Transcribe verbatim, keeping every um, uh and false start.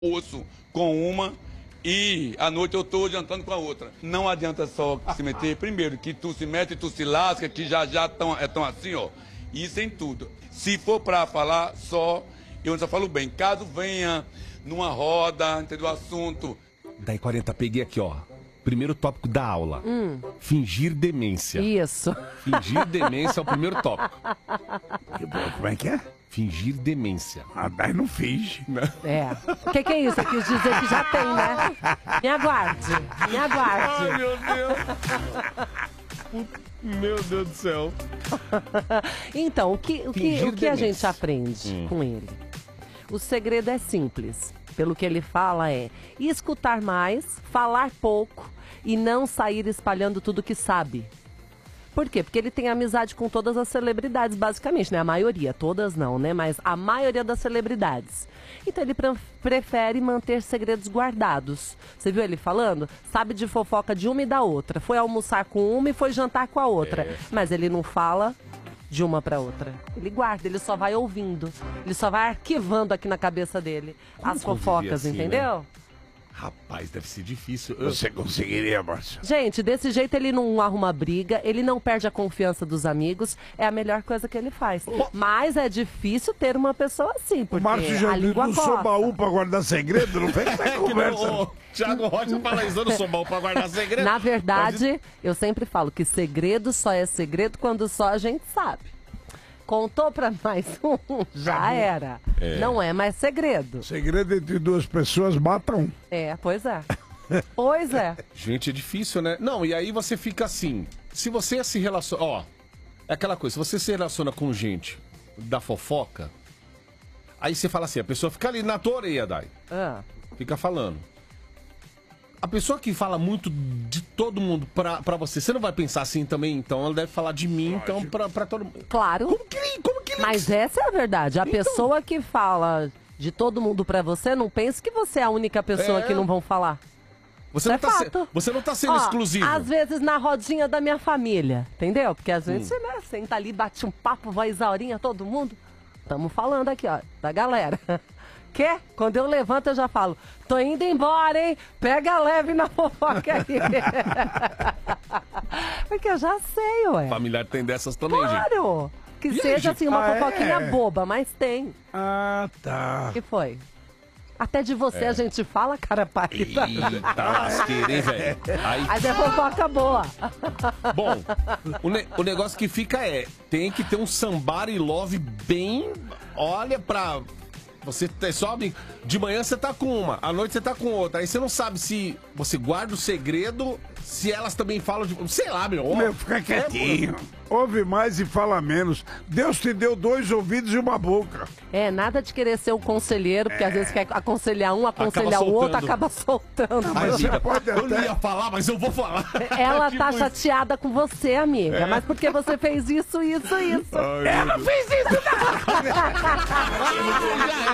almoço com uma e à noite eu tô jantando com a outra. Não adianta só se meter. Primeiro, que tu se mete, tu se lasca, que já já tão, é tão assim, ó. Isso em tudo. Se for pra falar só, eu só falo bem. Caso venha numa roda, entendeu? Assunto. Daí quarenta, peguei aqui, ó. Primeiro tópico da aula. Hum. Fingir demência. Isso. Fingir demência é o primeiro tópico. Como é que é? Fingir demência. Ah, daí não finge. É. O que, que é isso? Eu quis dizer que já tem, né? Me aguarde. Me aguarde. Ai, meu Deus. Meu Deus do céu. Então, o que, o que, o que a gente aprende hum. com ele? O segredo é simples. Pelo que ele fala é escutar mais, falar pouco e não sair espalhando tudo que sabe. Por quê? Porque ele tem amizade com todas as celebridades, basicamente, né? A maioria, todas não, né? Mas a maioria das celebridades. Então ele pre- prefere manter segredos guardados. Você viu ele falando? Sabe de fofoca de uma e da outra. Foi almoçar com uma e foi jantar com a outra. É. Mas ele não fala de uma para outra. Ele guarda, ele só vai ouvindo. Ele só vai arquivando aqui na cabeça dele Como as fofocas, assim, entendeu? Né? Rapaz, deve ser difícil. Você conseguiria, Márcio? Gente, desse jeito ele não arruma briga, ele não perde a confiança dos amigos, é a melhor coisa que ele faz. Oh. Mas é difícil ter uma pessoa assim, porque o Márcio já a língua não corta. sou baú pra guardar segredo, não vem com essa conversa. Não, o Thiago Rocha fala isso, eu não sou baú pra guardar segredo. Na verdade, eu sempre falo que segredo só é segredo quando só a gente sabe. Contou pra mais um, já era. É. Não é mais segredo. Segredo entre duas pessoas mata um. É, pois é. Pois é. Gente, é difícil, né? Não, e aí você fica assim. Se você se relaciona... Ó, é aquela coisa. Se você se relaciona com gente da fofoca, aí você fala assim, a pessoa fica ali na tua orelha, Dai. Ah. Fica falando. A pessoa que fala muito de todo mundo pra, pra você, você não vai pensar assim também? Então ela deve falar de mim, então, pra, pra todo mundo. Claro. Como que, como que ele... Mas essa é a verdade. A então... pessoa que fala de todo mundo pra você, não pense que você é a única pessoa é... que não vão falar. Você não, é tá fato. se... você não tá sendo Ó, exclusivo. Às vezes na rodinha da minha família, entendeu? Porque às vezes hum. você né, senta ali, bate um papo, vai Isaurinha, todo mundo. Estamos falando aqui, ó, da galera. Que? Quando eu levanto, eu já falo, tô indo embora, hein? Pega leve na fofoca aí. Porque eu já sei, ué. Familiar tem dessas também, claro. gente. Claro! Que e seja aí, assim, uma ah, fofoquinha é? boba, mas tem. Ah, tá. O que foi? Até de você é. a gente fala, cara pálida. Eita, lasqueira, hein, velho? Aí... Mas é fofoca boa. Bom, o, ne o negócio que fica é, tem que ter um somebody love bem... Olha pra... Você sobe, de manhã você tá com uma, à noite você tá com outra. Aí você não sabe se você guarda o segredo, se elas também falam de... Sei lá, meu. Meu, fica quietinho. É, ouve mais e fala menos. Deus te deu dois ouvidos e uma boca. É, nada de querer ser o conselheiro, porque é. às vezes quer aconselhar um, aconselhar o outro, acaba soltando. Ah, mas você pode eu até... não ia falar, mas eu vou falar. Ela tipo tá chateada isso. com você, amiga. É. Mas porque você fez isso, isso, isso. Ai, ela fez isso, não!